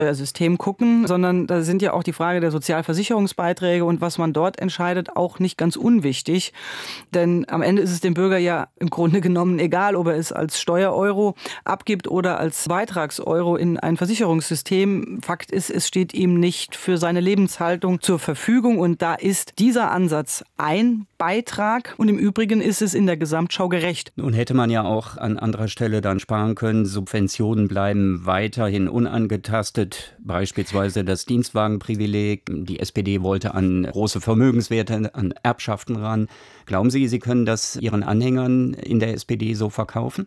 System gucken, sondern da sind ja auch die Frage der Sozialversicherungsbeiträge und was man dort entscheidet, auch nicht ganz unwichtig. Denn am Ende ist es dem Bürger ja im Grunde genommen egal, ob er es als Steuereuro abgibt oder als Beitragseuro in ein Versicherungssystem. Fakt ist, es steht ihm nicht für seine Lebenshaltung zur Verfügung und da ist dieser Ansatz ein Beitrag und im Übrigen ist es in der Gesamtschau gerecht. Nun hätte man ja auch an anderer Stelle dann sparen können. Subventionen bleiben weiterhin unangetastet, beispielsweise das Dienstwagenprivileg. Die SPD wollte an große Vermögenswerte, an Erbschaften ran. Glauben Sie, Sie können das Ihren Anhängern in der SPD so verkaufen?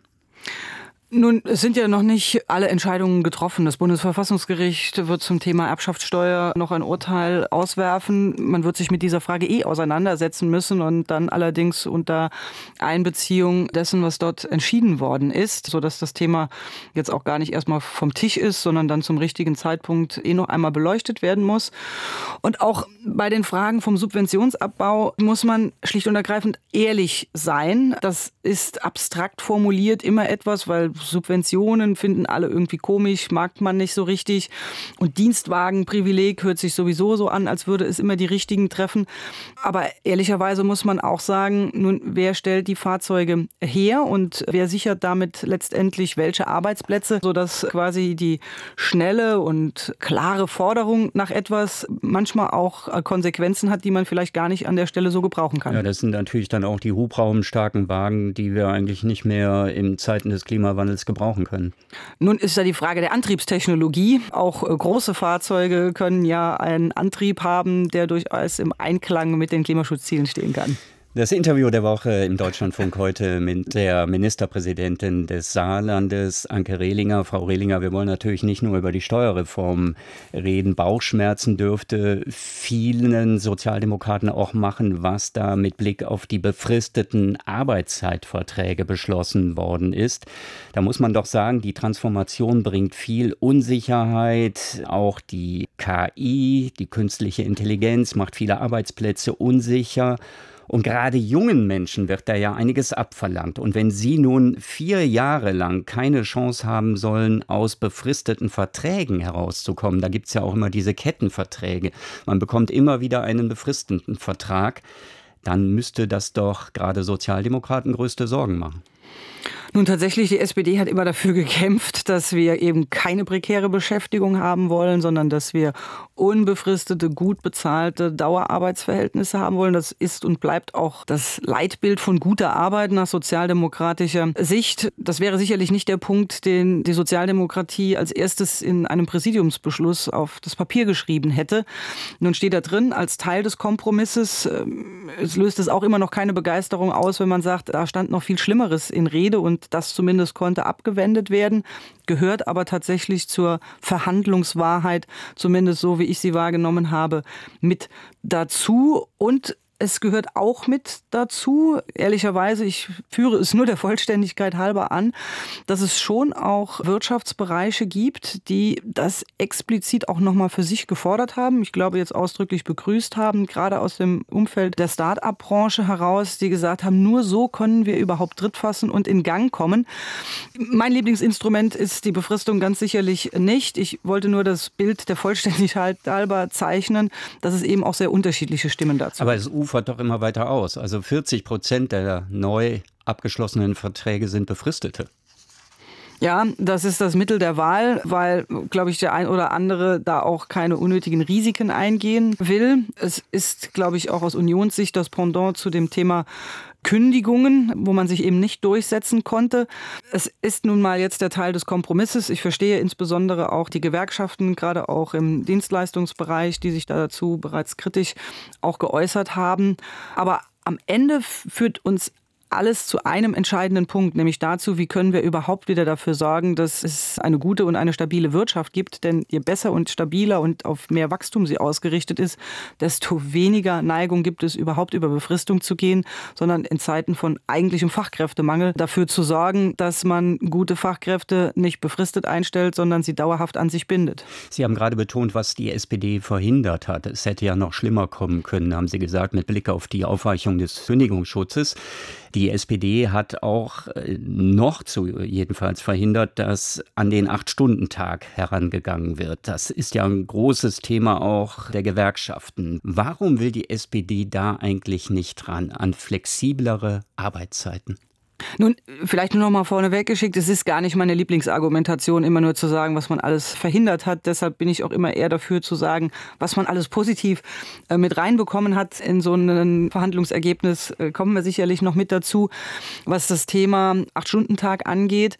Nun, es sind ja noch nicht alle Entscheidungen getroffen. Das Bundesverfassungsgericht wird zum Thema Erbschaftssteuer noch ein Urteil auswerfen. Man wird sich mit dieser Frage auseinandersetzen müssen und dann allerdings unter Einbeziehung dessen, was dort entschieden worden ist, sodass das Thema jetzt auch gar nicht erstmal vom Tisch ist, sondern dann zum richtigen Zeitpunkt noch einmal beleuchtet werden muss. Und auch bei den Fragen vom Subventionsabbau muss man schlicht und ergreifend ehrlich sein. Das ist abstrakt formuliert immer etwas, weil Subventionen finden alle irgendwie komisch, mag man nicht so richtig. Und Dienstwagenprivileg hört sich sowieso so an, als würde es immer die Richtigen treffen. Aber ehrlicherweise muss man auch sagen, nun, wer stellt die Fahrzeuge her und wer sichert damit letztendlich welche Arbeitsplätze, sodass quasi die schnelle und klare Forderung nach etwas manchmal auch Konsequenzen hat, die man vielleicht gar nicht an der Stelle so gebrauchen kann. Ja, das sind natürlich dann auch die hubraumstarken Wagen, die wir eigentlich nicht mehr in Zeiten des Klimawandels gebrauchen können. Nun ist da die Frage der Antriebstechnologie. Auch große Fahrzeuge können ja einen Antrieb haben, der durchaus im Einklang mit den Klimaschutzzielen stehen kann. Das Interview der Woche im Deutschlandfunk heute mit der Ministerpräsidentin des Saarlandes, Anke Rehlinger. Frau Rehlinger, wir wollen natürlich nicht nur über die Steuerreform reden. Bauchschmerzen dürfte vielen Sozialdemokraten auch machen, was da mit Blick auf die befristeten Arbeitszeitverträge beschlossen worden ist. Da muss man doch sagen, die Transformation bringt viel Unsicherheit. Auch die KI, die künstliche Intelligenz, macht viele Arbeitsplätze unsicher. Und gerade jungen Menschen wird da ja einiges abverlangt. Und wenn sie nun 4 Jahre lang keine Chance haben sollen, aus befristeten Verträgen herauszukommen, da gibt es ja auch immer diese Kettenverträge, man bekommt immer wieder einen befristeten Vertrag, dann müsste das doch gerade Sozialdemokraten größte Sorgen machen. Nun tatsächlich, die SPD hat immer dafür gekämpft, dass wir eben keine prekäre Beschäftigung haben wollen, sondern dass wir unbefristete, gut bezahlte Dauerarbeitsverhältnisse haben wollen. Das ist und bleibt auch das Leitbild von guter Arbeit nach sozialdemokratischer Sicht. Das wäre sicherlich nicht der Punkt, den die Sozialdemokratie als erstes in einem Präsidiumsbeschluss auf das Papier geschrieben hätte. Nun steht da drin, als Teil des Kompromisses, es löst es auch immer noch keine Begeisterung aus, wenn man sagt, da stand noch viel Schlimmeres in Rede und das zumindest konnte abgewendet werden, gehört aber tatsächlich zur Verhandlungswahrheit, zumindest so wie ich sie wahrgenommen habe, mit dazu. Und es gehört auch mit dazu, ehrlicherweise, ich führe es nur der Vollständigkeit halber an, dass es schon auch Wirtschaftsbereiche gibt, die das explizit auch nochmal für sich gefordert haben. Ich glaube, jetzt ausdrücklich begrüßt haben, gerade aus dem Umfeld der Start-up-Branche heraus, die gesagt haben, nur so können wir überhaupt Tritt fassen und in Gang kommen. Mein Lieblingsinstrument ist die Befristung ganz sicherlich nicht. Ich wollte nur das Bild der Vollständigkeit halber zeichnen, dass es eben auch sehr unterschiedliche Stimmen dazu gibt. Aber es ufert doch immer weiter aus. Also 40% der neu abgeschlossenen Verträge sind befristete. Ja, das ist das Mittel der Wahl, weil, glaube ich, der ein oder andere da auch keine unnötigen Risiken eingehen will. Es ist, glaube ich, auch aus Unionssicht das Pendant zu dem Thema Kündigungen, wo man sich eben nicht durchsetzen konnte. Es ist nun mal jetzt der Teil des Kompromisses. Ich verstehe insbesondere auch die Gewerkschaften, gerade auch im Dienstleistungsbereich, die sich dazu bereits kritisch auch geäußert haben. Aber am Ende führt uns alles zu einem entscheidenden Punkt, nämlich dazu, wie können wir überhaupt wieder dafür sorgen, dass es eine gute und eine stabile Wirtschaft gibt. Denn je besser und stabiler und auf mehr Wachstum sie ausgerichtet ist, desto weniger Neigung gibt es überhaupt über Befristung zu gehen, sondern in Zeiten von eigentlichem Fachkräftemangel dafür zu sorgen, dass man gute Fachkräfte nicht befristet einstellt, sondern sie dauerhaft an sich bindet. Sie haben gerade betont, was die SPD verhindert hat. Es hätte ja noch schlimmer kommen können, haben Sie gesagt, mit Blick auf die Aufweichung des Kündigungsschutzes. Die Die SPD hat auch jedenfalls verhindert, dass an den 8-Stunden-Tag herangegangen wird. Das ist ja ein großes Thema auch der Gewerkschaften. Warum will die SPD da eigentlich nicht ran, an flexiblere Arbeitszeiten? Nun, vielleicht nur noch mal vorneweg geschickt, es ist gar nicht meine Lieblingsargumentation, immer nur zu sagen, was man alles verhindert hat. Deshalb bin ich auch immer eher dafür zu sagen, was man alles positiv mit reinbekommen hat in so ein Verhandlungsergebnis. Kommen wir sicherlich noch mit dazu. Was das Thema 8-Stunden-Tag angeht,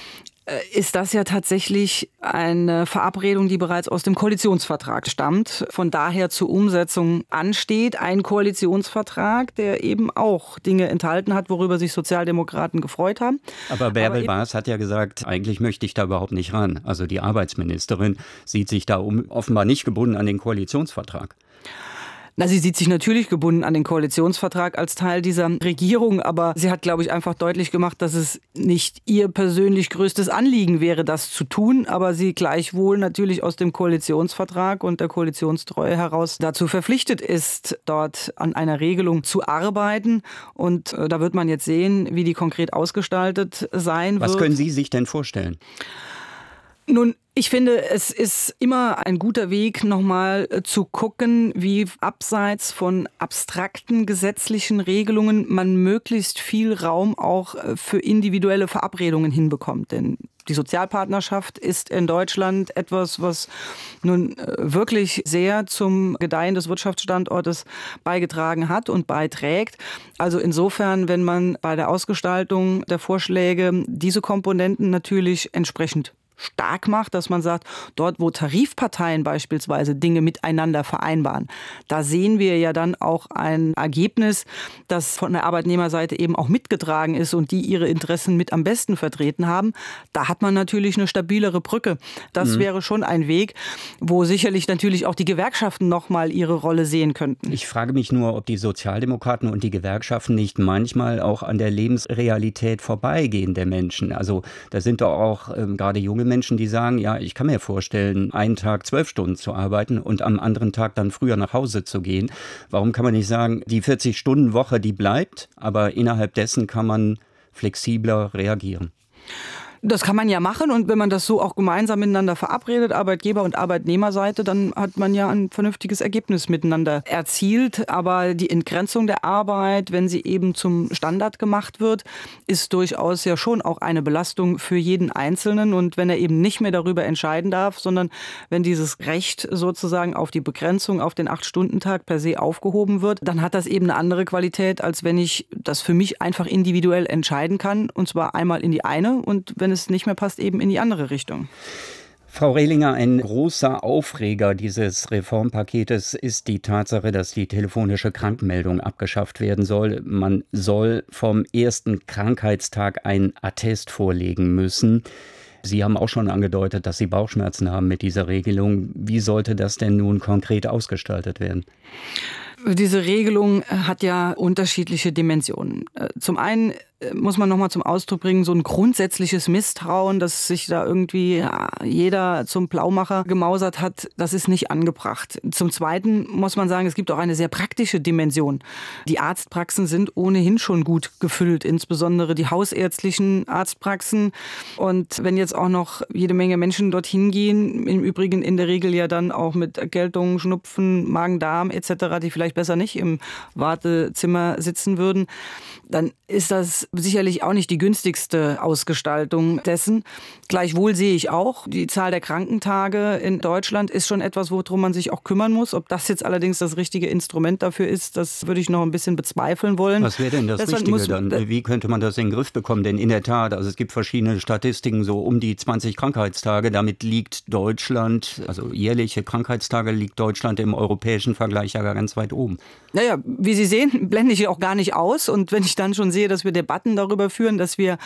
ist das ja tatsächlich eine Verabredung, die bereits aus dem Koalitionsvertrag stammt, von daher zur Umsetzung ansteht. Ein Koalitionsvertrag, der eben auch Dinge enthalten hat, worüber sich Sozialdemokraten gefreut haben. Aber Bärbel Baas hat ja gesagt, eigentlich möchte ich da überhaupt nicht ran. Also die Arbeitsministerin sieht sich da offenbar nicht gebunden an den Koalitionsvertrag. Na, sie sieht sich natürlich gebunden an den Koalitionsvertrag als Teil dieser Regierung, aber sie hat, glaube ich, einfach deutlich gemacht, dass es nicht ihr persönlich größtes Anliegen wäre, das zu tun, aber sie gleichwohl natürlich aus dem Koalitionsvertrag und der Koalitionstreue heraus dazu verpflichtet ist, dort an einer Regelung zu arbeiten. Und da wird man jetzt sehen, wie die konkret ausgestaltet sein wird. Was können Sie sich denn vorstellen? Nun, ich finde, es ist immer ein guter Weg, nochmal zu gucken, wie abseits von abstrakten gesetzlichen Regelungen man möglichst viel Raum auch für individuelle Verabredungen hinbekommt. Denn die Sozialpartnerschaft ist in Deutschland etwas, was nun wirklich sehr zum Gedeihen des Wirtschaftsstandortes beigetragen hat und beiträgt. Also insofern, wenn man bei der Ausgestaltung der Vorschläge diese Komponenten natürlich entsprechend stark macht, dass man sagt, dort, wo Tarifparteien beispielsweise Dinge miteinander vereinbaren, da sehen wir ja dann auch ein Ergebnis, das von der Arbeitnehmerseite eben auch mitgetragen ist und die ihre Interessen mit am besten vertreten haben. Da hat man natürlich eine stabilere Brücke. Das wäre schon ein Weg, wo sicherlich natürlich auch die Gewerkschaften nochmal ihre Rolle sehen könnten. Ich frage mich nur, ob die Sozialdemokraten und die Gewerkschaften nicht manchmal auch an der Lebensrealität vorbeigehen der Menschen. Also da sind doch auch gerade junge Menschen, die sagen, ja, ich kann mir vorstellen, einen Tag 12 Stunden zu arbeiten und am anderen Tag dann früher nach Hause zu gehen. Warum kann man nicht sagen, die 40-Stunden-Woche, die bleibt, aber innerhalb dessen kann man flexibler reagieren? Das kann man ja machen und wenn man das so auch gemeinsam miteinander verabredet, Arbeitgeber- und Arbeitnehmerseite, dann hat man ja ein vernünftiges Ergebnis miteinander erzielt. Aber die Entgrenzung der Arbeit, wenn sie eben zum Standard gemacht wird, ist durchaus ja schon auch eine Belastung für jeden Einzelnen. Und wenn er eben nicht mehr darüber entscheiden darf, sondern wenn dieses Recht sozusagen auf die Begrenzung auf den 8-Stunden-Tag per se aufgehoben wird, dann hat das eben eine andere Qualität, als wenn ich das für mich einfach individuell entscheiden kann. Und zwar einmal in die eine und wenn es nicht mehr passt, eben in die andere Richtung. Frau Rehlinger, ein großer Aufreger dieses Reformpaketes ist die Tatsache, dass die telefonische Krankmeldung abgeschafft werden soll. Man soll vom ersten Krankheitstag einen Attest vorlegen müssen. Sie haben auch schon angedeutet, dass Sie Bauchschmerzen haben mit dieser Regelung. Wie sollte das denn nun konkret ausgestaltet werden? Diese Regelung hat ja unterschiedliche Dimensionen. Zum einen muss man nochmal zum Ausdruck bringen, so ein grundsätzliches Misstrauen, dass sich da irgendwie jeder zum Blaumacher gemausert hat, das ist nicht angebracht. Zum Zweiten muss man sagen, es gibt auch eine sehr praktische Dimension. Die Arztpraxen sind ohnehin schon gut gefüllt, insbesondere die hausärztlichen Arztpraxen. Und wenn jetzt auch noch jede Menge Menschen dorthin gehen, im Übrigen in der Regel ja dann auch mit Erkältung, Schnupfen, Magen-Darm etc., die vielleicht besser nicht im Wartezimmer sitzen würden, dann ist das sicherlich auch nicht die günstigste Ausgestaltung dessen. Gleichwohl sehe ich auch, die Zahl der Krankentage in Deutschland ist schon etwas, worum man sich auch kümmern muss. Ob das jetzt allerdings das richtige Instrument dafür ist, das würde ich noch ein bisschen bezweifeln wollen. Was wäre denn das Richtige dann? Wie könnte man das in den Griff bekommen? Denn in der Tat, also es gibt verschiedene Statistiken, so um die 20 Krankheitstage. Damit liegt Deutschland, also jährliche Krankheitstage, liegt Deutschland im europäischen Vergleich ja ganz weit oben. Naja, wie Sie sehen, blende ich auch gar nicht aus. Und wenn ich dann schon sehe, dass wir Debatten darüber führen, dass wir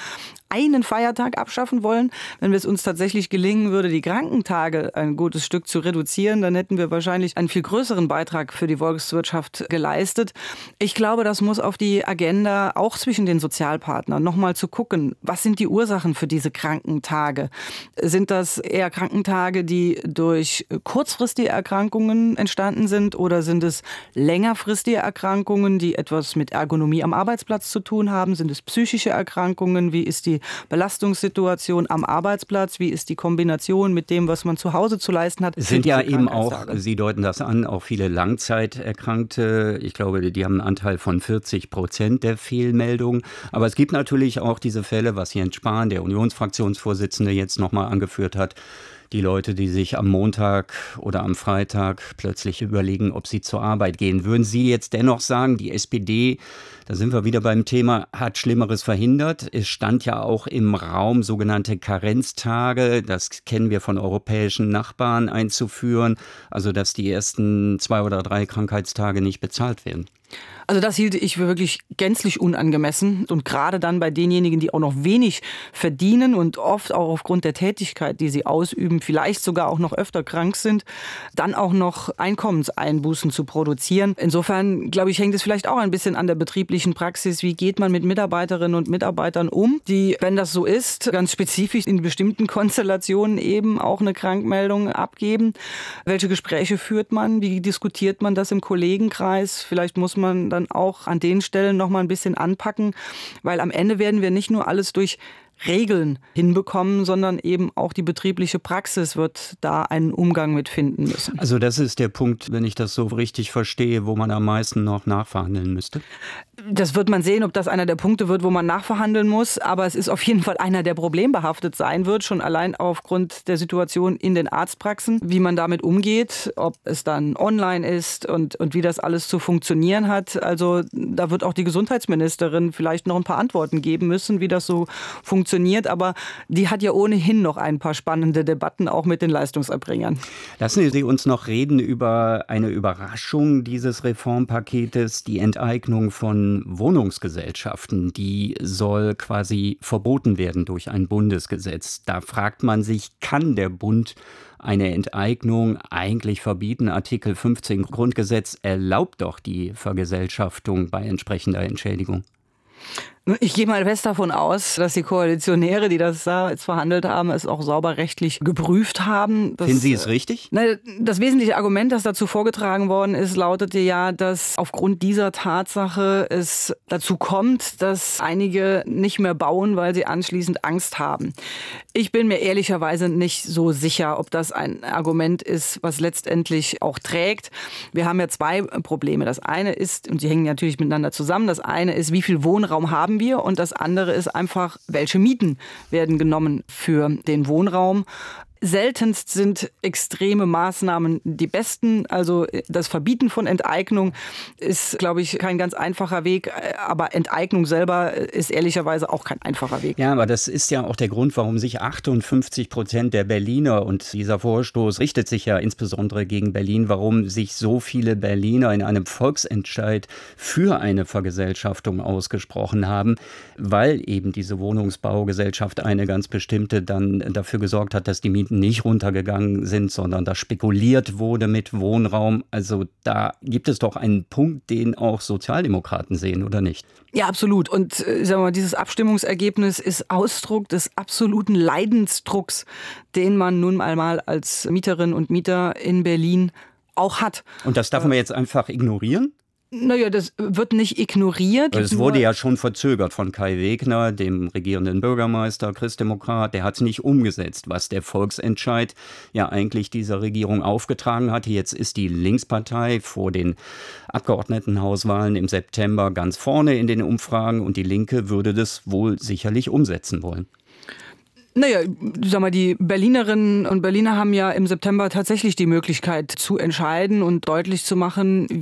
einen Feiertag abschaffen wollen. Wenn es uns tatsächlich gelingen würde, die Krankentage ein gutes Stück zu reduzieren, dann hätten wir wahrscheinlich einen viel größeren Beitrag für die Volkswirtschaft geleistet. Ich glaube, das muss auf die Agenda auch zwischen den Sozialpartnern nochmal zu gucken, was sind die Ursachen für diese Krankentage? Sind das eher Krankentage, die durch kurzfristige Erkrankungen entstanden sind, oder sind es längerfristige Erkrankungen, die etwas mit Ergonomie am Arbeitsplatz zu tun haben? Sind es psychische Erkrankungen? Wie ist die Belastungssituation am Arbeitsplatz? Wie ist die Kombination mit dem, was man zu Hause zu leisten hat? Es sind ja eben auch, Sie deuten das an, auch viele Langzeiterkrankte. Ich glaube, die haben einen Anteil von 40% der Fehlmeldungen. Aber es gibt natürlich auch diese Fälle, was Jens Spahn, der Unionsfraktionsvorsitzende, jetzt nochmal angeführt hat. Die Leute, die sich am Montag oder am Freitag plötzlich überlegen, ob sie zur Arbeit gehen. Würden Sie jetzt dennoch sagen, die SPD, da sind wir wieder beim Thema, hat Schlimmeres verhindert? Es stand ja auch im Raum, sogenannte Karenztage, das kennen wir von europäischen Nachbarn, einzuführen. Also, dass die ersten 2 oder 3 Krankheitstage nicht bezahlt werden. Also das hielte ich für wirklich gänzlich unangemessen, und gerade dann bei denjenigen, die auch noch wenig verdienen und oft auch aufgrund der Tätigkeit, die sie ausüben, vielleicht sogar auch noch öfter krank sind, dann auch noch Einkommenseinbußen zu produzieren. Insofern, glaube ich, hängt es vielleicht auch ein bisschen an der betrieblichen Praxis. Wie geht man mit Mitarbeiterinnen und Mitarbeitern um, die, wenn das so ist, ganz spezifisch in bestimmten Konstellationen eben auch eine Krankmeldung abgeben? Welche Gespräche führt man? Wie diskutiert man das im Kollegenkreis? Vielleicht muss man dann auch an den Stellen noch mal ein bisschen anpacken, weil am Ende werden wir nicht nur alles durch Regeln hinbekommen, sondern eben auch die betriebliche Praxis wird da einen Umgang mit finden müssen. Also das ist der Punkt, wenn ich das so richtig verstehe, wo man am meisten noch nachverhandeln müsste? Das wird man sehen, ob das einer der Punkte wird, wo man nachverhandeln muss. Aber es ist auf jeden Fall einer, der problembehaftet sein wird, schon allein aufgrund der Situation in den Arztpraxen, wie man damit umgeht, ob es dann online ist und wie das alles zu funktionieren hat. Also da wird auch die Gesundheitsministerin vielleicht noch ein paar Antworten geben müssen, wie das so funktioniert. Aber die hat ja ohnehin noch ein paar spannende Debatten, auch mit den Leistungserbringern. Lassen Sie uns noch reden über eine Überraschung dieses Reformpaketes, die Enteignung von Wohnungsgesellschaften. Die soll quasi verboten werden durch ein Bundesgesetz. Da fragt man sich, kann der Bund eine Enteignung eigentlich verbieten? Artikel 15 Grundgesetz erlaubt doch die Vergesellschaftung bei entsprechender Entschädigung. Ich gehe mal fest davon aus, dass die Koalitionäre, die das da jetzt verhandelt haben, es auch sauber rechtlich geprüft haben. Finden Sie es richtig? Das wesentliche Argument, das dazu vorgetragen worden ist, lautete ja, dass aufgrund dieser Tatsache es dazu kommt, dass einige nicht mehr bauen, weil sie anschließend Angst haben. Ich bin mir ehrlicherweise nicht so sicher, ob das ein Argument ist, was letztendlich auch trägt. Wir haben ja 2 Probleme. Das eine ist, und sie hängen natürlich miteinander zusammen, das eine ist, wie viel Wohnraum haben wir, und das andere ist einfach, welche Mieten werden genommen für den Wohnraum. Seltenst sind extreme Maßnahmen die besten. Also das Verbieten von Enteignung ist, glaube ich, kein ganz einfacher Weg. Aber Enteignung selber ist ehrlicherweise auch kein einfacher Weg. Ja, aber das ist ja auch der Grund, warum sich 58% der Berliner, und dieser Vorstoß richtet sich ja insbesondere gegen Berlin, warum sich so viele Berliner in einem Volksentscheid für eine Vergesellschaftung ausgesprochen haben, weil eben diese Wohnungsbaugesellschaft, eine ganz bestimmte, dann dafür gesorgt hat, dass die Mieten nicht runtergegangen sind, sondern da spekuliert wurde mit Wohnraum. Also da gibt es doch einen Punkt, den auch Sozialdemokraten sehen, oder nicht? Ja, absolut. Und sagen wir mal, dieses Abstimmungsergebnis ist Ausdruck des absoluten Leidensdrucks, den man nun einmal als Mieterin und Mieter in Berlin auch hat. Und das darf man jetzt einfach ignorieren? Naja, das wird nicht ignoriert. Es wurde ja schon verzögert von Kai Wegner, dem regierenden Bürgermeister, Christdemokrat. Der hat es nicht umgesetzt, was der Volksentscheid ja eigentlich dieser Regierung aufgetragen hatte. Jetzt ist die Linkspartei vor den Abgeordnetenhauswahlen im September ganz vorne in den Umfragen, und die Linke würde das wohl sicherlich umsetzen wollen. Naja, sag mal, die Berlinerinnen und Berliner haben ja im September tatsächlich die Möglichkeit zu entscheiden und deutlich zu machen, wie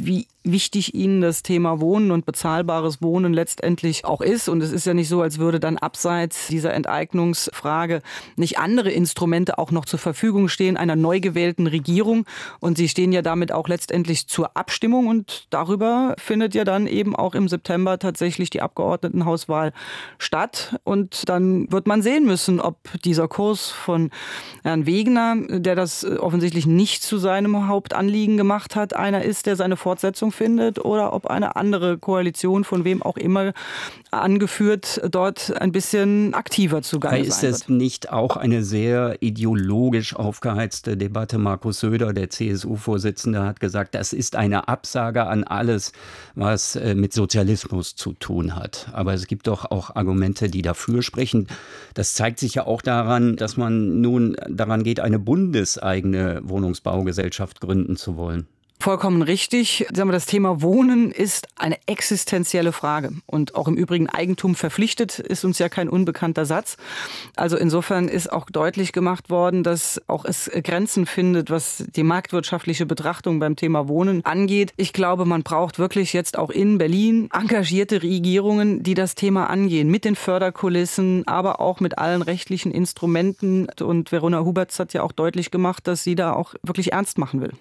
wichtig ihnen das Thema Wohnen und bezahlbares Wohnen letztendlich auch ist. Und es ist ja nicht so, als würde dann abseits dieser Enteignungsfrage nicht andere Instrumente auch noch zur Verfügung stehen einer neu gewählten Regierung. Und sie stehen ja damit auch letztendlich zur Abstimmung. Und darüber findet ja dann eben auch im September tatsächlich die Abgeordnetenhauswahl statt. Und dann wird man sehen müssen, ob dieser Kurs von Herrn Wegener, der das offensichtlich nicht zu seinem Hauptanliegen gemacht hat, einer ist, der seine Fortsetzung findet, oder ob eine andere Koalition, von wem auch immer angeführt, dort ein bisschen aktiver zugange sein wird. Ist es nicht auch eine sehr ideologisch aufgeheizte Debatte? Markus Söder, der CSU-Vorsitzende, hat gesagt, das ist eine Absage an alles, was mit Sozialismus zu tun hat. Aber es gibt doch auch Argumente, die dafür sprechen. Das zeigt sich ja auch daran, dass man nun daran geht, eine bundeseigene Wohnungsbaugesellschaft gründen zu wollen. Vollkommen richtig. Sagen wir, das Thema Wohnen ist eine existenzielle Frage. Und auch im Übrigen Eigentum verpflichtet ist uns ja kein unbekannter Satz. Also insofern ist auch deutlich gemacht worden, dass auch es Grenzen findet, was die marktwirtschaftliche Betrachtung beim Thema Wohnen angeht. Ich glaube, man braucht wirklich jetzt auch in Berlin engagierte Regierungen, die das Thema angehen. Mit den Förderkulissen, aber auch mit allen rechtlichen Instrumenten. Und Verona Huberts hat ja auch deutlich gemacht, dass sie da auch wirklich ernst machen will.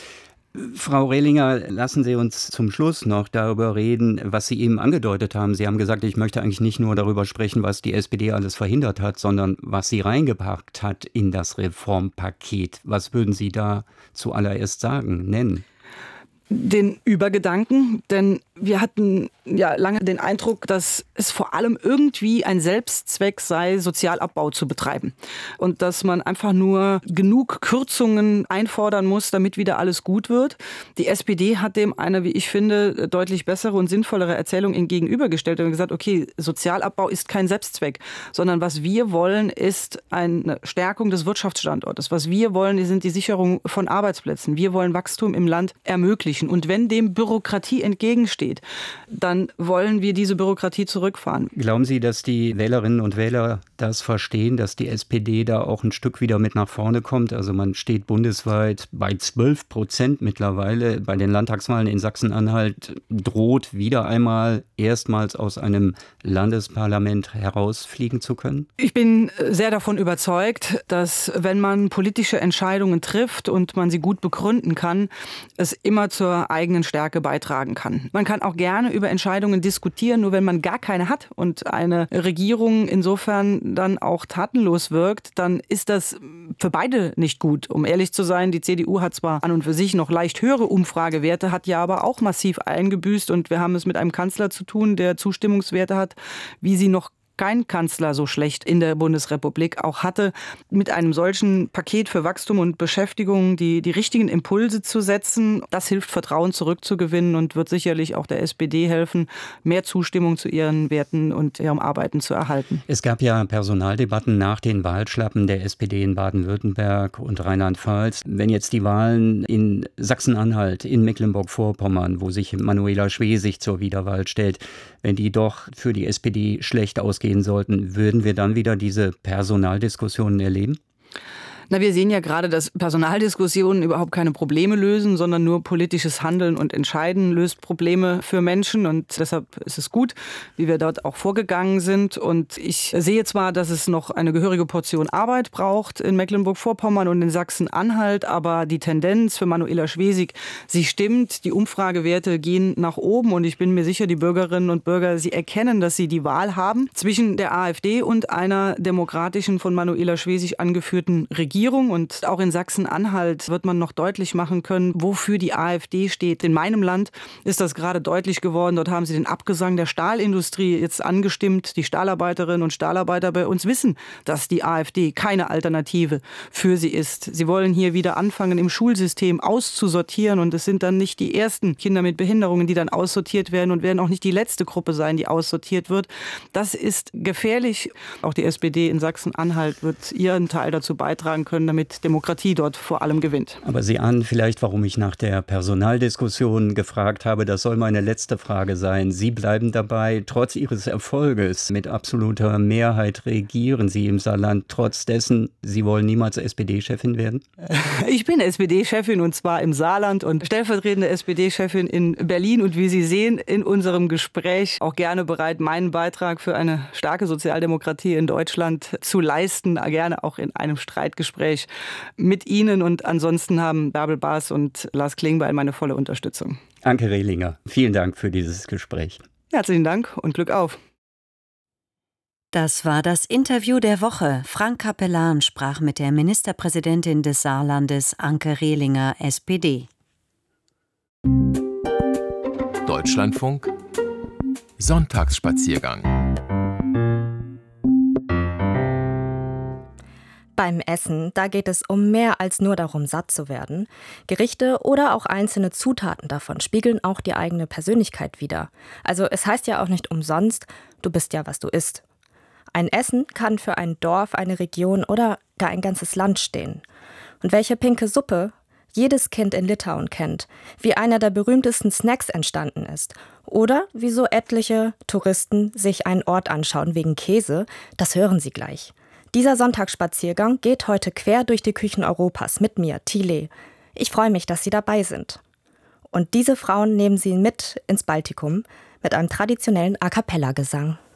Frau Rehlinger, lassen Sie uns zum Schluss noch darüber reden, was Sie eben angedeutet haben. Sie haben gesagt, ich möchte eigentlich nicht nur darüber sprechen, was die SPD alles verhindert hat, sondern was sie reingepackt hat in das Reformpaket. Was würden Sie da zuallererst sagen, nennen? Den Übergedanken, denn wir hatten ja lange den Eindruck, dass es vor allem irgendwie ein Selbstzweck sei, Sozialabbau zu betreiben. Und dass man einfach nur genug Kürzungen einfordern muss, damit wieder alles gut wird. Die SPD hat dem eine, wie ich finde, deutlich bessere und sinnvollere Erzählung entgegenübergestellt und gesagt, okay, Sozialabbau ist kein Selbstzweck, sondern was wir wollen, ist eine Stärkung des Wirtschaftsstandortes. Was wir wollen, sind die Sicherung von Arbeitsplätzen. Wir wollen Wachstum im Land ermöglichen. Und wenn dem Bürokratie entgegensteht, dann wollen wir diese Bürokratie zurückfahren. Glauben Sie, dass die Wählerinnen und Wähler das verstehen, dass die SPD da auch ein Stück wieder mit nach vorne kommt? Also man steht bundesweit bei 12% mittlerweile. Bei den Landtagswahlen in Sachsen-Anhalt droht wieder einmal erstmals aus einem Landesparlament herausfliegen zu können? Ich bin sehr davon überzeugt, dass wenn man politische Entscheidungen trifft und man sie gut begründen kann, es immer zur eigenen Stärke beitragen kann. Man kann auch gerne über Entscheidungen diskutieren, nur wenn man gar keine hat und eine Regierung insofern dann auch tatenlos wirkt, dann ist das für beide nicht gut. Um ehrlich zu sein, die CDU hat zwar an und für sich noch leicht höhere Umfragewerte, hat ja aber auch massiv eingebüßt und wir haben es mit einem Kanzler zu tun, der Zustimmungswerte hat, wie sie noch kein Kanzler so schlecht in der Bundesrepublik auch hatte, mit einem solchen Paket für Wachstum und Beschäftigung die richtigen Impulse zu setzen. Das hilft, Vertrauen zurückzugewinnen und wird sicherlich auch der SPD helfen, mehr Zustimmung zu ihren Werten und ihrem Arbeiten zu erhalten. Es gab ja Personaldebatten nach den Wahlschlappen der SPD in Baden-Württemberg und Rheinland-Pfalz. Wenn jetzt die Wahlen in Sachsen-Anhalt, in Mecklenburg-Vorpommern, wo sich Manuela Schwesig zur Wiederwahl stellt, wenn die doch für die SPD schlecht ausgehen sollten, würden wir dann wieder diese Personaldiskussionen erleben? Na, wir sehen ja gerade, dass Personaldiskussionen überhaupt keine Probleme lösen, sondern nur politisches Handeln und Entscheiden löst Probleme für Menschen. Und deshalb ist es gut, wie wir dort auch vorgegangen sind. Und ich sehe zwar, dass es noch eine gehörige Portion Arbeit braucht in Mecklenburg-Vorpommern und in Sachsen-Anhalt, aber die Tendenz für Manuela Schwesig, sie stimmt. Die Umfragewerte gehen nach oben und ich bin mir sicher, die Bürgerinnen und Bürger, sie erkennen, dass sie die Wahl haben zwischen der AfD und einer demokratischen, von Manuela Schwesig angeführten Regierung. Und auch in Sachsen-Anhalt wird man noch deutlich machen können, wofür die AfD steht. In meinem Land ist das gerade deutlich geworden. Dort haben sie den Abgesang der Stahlindustrie jetzt angestimmt. Die Stahlarbeiterinnen und Stahlarbeiter bei uns wissen, dass die AfD keine Alternative für sie ist. Sie wollen hier wieder anfangen, im Schulsystem auszusortieren. Und es sind dann nicht die ersten Kinder mit Behinderungen, die dann aussortiert werden und werden auch nicht die letzte Gruppe sein, die aussortiert wird. Das ist gefährlich. Auch die SPD in Sachsen-Anhalt wird ihren Teil dazu beitragen können, damit Demokratie dort vor allem gewinnt. Aber Sie ahnen vielleicht, warum ich nach der Personaldiskussion gefragt habe. Das soll meine letzte Frage sein. Sie bleiben dabei, trotz Ihres Erfolges mit absoluter Mehrheit regieren Sie im Saarland. Trotz dessen, Sie wollen niemals SPD-Chefin werden? Ich bin SPD-Chefin und zwar im Saarland und stellvertretende SPD-Chefin in Berlin. Und wie Sie sehen, in unserem Gespräch auch gerne bereit, meinen Beitrag für eine starke Sozialdemokratie in Deutschland zu leisten. Gerne auch in einem Streitgespräch mit Ihnen. Und ansonsten haben Bärbel Baas und Lars Klingbeil meine volle Unterstützung. Anke Rehlinger, vielen Dank für dieses Gespräch. Herzlichen Dank und Glück auf. Das war das Interview der Woche. Frank Capellan sprach mit der Ministerpräsidentin des Saarlandes, Anke Rehlinger, SPD. Deutschlandfunk Sonntagsspaziergang. Beim Essen, da geht es um mehr als nur darum, satt zu werden. Gerichte oder auch einzelne Zutaten davon spiegeln auch die eigene Persönlichkeit wider. Also es heißt ja auch nicht umsonst, du bist ja, was du isst. Ein Essen kann für ein Dorf, eine Region oder gar ein ganzes Land stehen. Und welche pinke Suppe jedes Kind in Litauen kennt, wie einer der berühmtesten Snacks entstanden ist oder wieso etliche Touristen sich einen Ort anschauen wegen Käse, das hören Sie gleich. Dieser Sonntagsspaziergang geht heute quer durch die Küchen Europas mit mir, Thile. Ich freue mich, dass Sie dabei sind. Und diese Frauen nehmen Sie mit ins Baltikum mit einem traditionellen A-Cappella-Gesang.